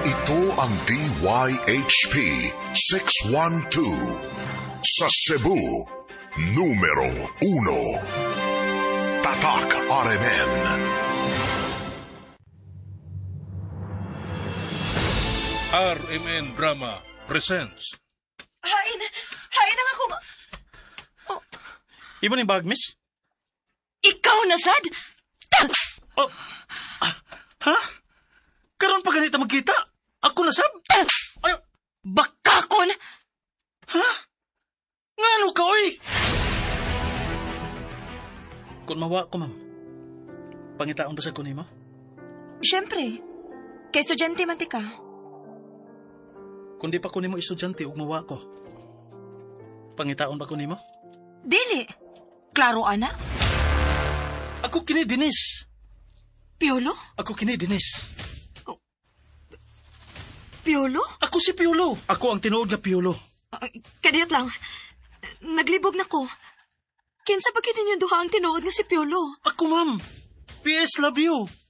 Ito ang DYHP 612 sa Cebu, numero 1. Tatak RMN. RMN Drama presents. Hain ang ako. Oh, Iba ni bag, miss? ikaw na, Sad? Oh. Ha? Karon pa ganito magkita? Ako na, sab? Ay, Bakakon! ha? Ngano ka, oy? Kung mawa ko, ma'am, pangitaon ba sa kunin mo? Siyempre, kay estudyante man ti ka. Kung di pa kunin mo estudyante, ug mawa ko, pangitaon ba kunin mo? Dili. Klaro, ana? Ako kini Dinis. Piolo? Ako kini Dinis. Piolo? Ako si Piolo. Ako ang tinuod na Piolo. Kadiyot lang. Naglibog na ko. Kinsa pa kini niyo duha ang tinuod nga si Piolo? Ako, ma'am. PS love you.